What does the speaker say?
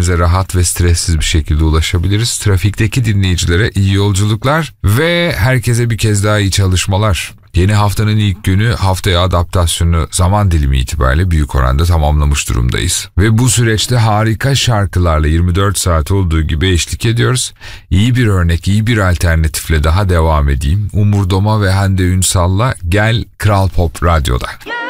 herkese rahat ve stressiz bir şekilde ulaşabiliriz. Trafikteki dinleyicilere iyi yolculuklar ve herkese bir kez daha iyi çalışmalar. Yeni haftanın ilk günü, haftaya adaptasyonu zaman dilimi itibariyle büyük oranda tamamlamış durumdayız. Ve bu süreçte harika şarkılarla 24 saat olduğu gibi eşlik ediyoruz. İyi bir örnek, iyi bir alternatifle daha devam edeyim. Umur Doma ve Hande Ünsal'la Gel Kral Pop Radyo'da.